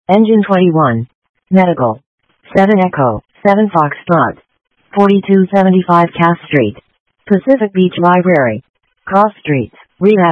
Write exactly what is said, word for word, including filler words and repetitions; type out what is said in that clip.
Engine twenty-one. Medical. seven Echo, seven Foxtrot. forty-two seventy-five Cass Street. Pacific Beach Library. Cross Streets. Relapse.